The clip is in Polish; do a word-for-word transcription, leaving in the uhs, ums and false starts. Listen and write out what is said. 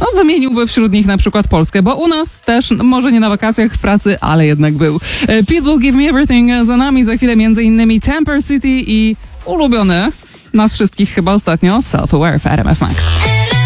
no, wymieniłby wśród nich na przykład Polskę, bo u nas też, może nie na wakacjach w pracy, ale jednak był. Pitbull, Give Me Everything, za nami za chwilę między innymi Temper City i ulubiony nas wszystkich chyba ostatnio Self-Aware w R M F Max.